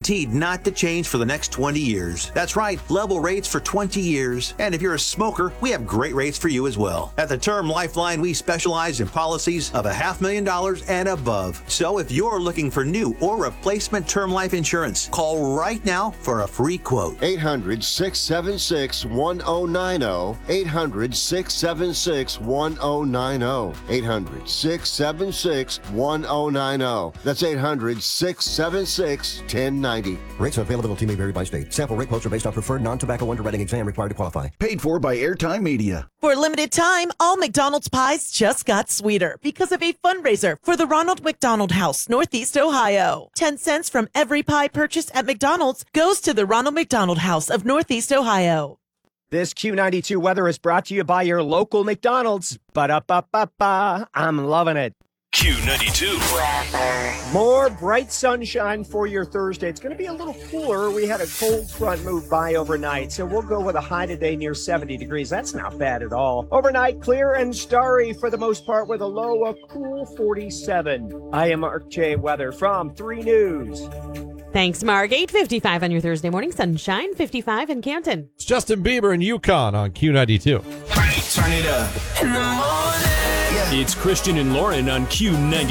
guaranteed not to change for the next 20 years. That's right, level rates for 20 years. And if you're a smoker, we have great rates for you as well. At the Term Lifeline, we specialize in policies of $500,000 and above. So if you're looking for new or replacement term life insurance, call right now for a free quote. 800-676-1090. 800-676-1090. 800-676-1090. That's 800-676-1090. Rates and availability may vary by state. Sample rate quotes are based on preferred non-tobacco underwriting exam required to qualify. Paid for by Airtime Media. For a limited time, all McDonald's pies just got sweeter because of a fundraiser for the Ronald McDonald House, Northeast Ohio. 10 cents from every pie purchased at McDonald's goes to the Ronald McDonald House of Northeast Ohio. This Q92 weather is brought to you by your local McDonald's. Ba-da-ba-ba-ba. I'm loving it. Q92. More bright sunshine for your Thursday. It's going to be a little cooler. We had a cold front move by overnight, so we'll go with a high today near 70 degrees. That's not bad at all. Overnight, clear and starry for the most part with a low of cool 47. I am Mark J. Weather from 3 News. Thanks, Mark. 8:55 on your Thursday morning. Sunshine, 55 in Canton. It's Justin Bieber and Yukon on Q92. Turn it up in the morning. It's Christian and Lauren on Q92.